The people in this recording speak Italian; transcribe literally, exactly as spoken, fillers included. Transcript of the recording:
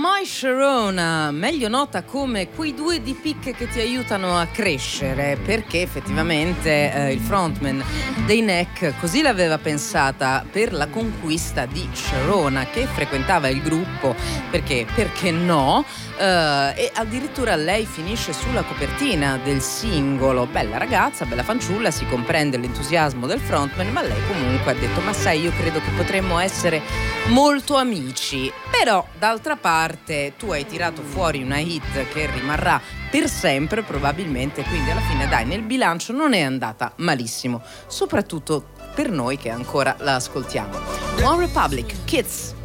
My Sharona, meglio nota come quei due di picche che ti aiutano a crescere, perché effettivamente eh, il frontman dei Neck così l'aveva pensata per la conquista di Sharona, che frequentava il gruppo, perché, perché no, eh, e addirittura lei finisce sulla copertina del singolo. Bella ragazza, bella fanciulla, si comprende l'entusiasmo del frontman, ma lei comunque ha detto: ma sai, io credo che potremmo essere molto amici. Però d'altra parte tu hai tirato fuori una hit che rimarrà per sempre probabilmente, quindi alla fine dai, nel bilancio non è andata malissimo, soprattutto per noi che ancora la ascoltiamo. One Republic, Kids.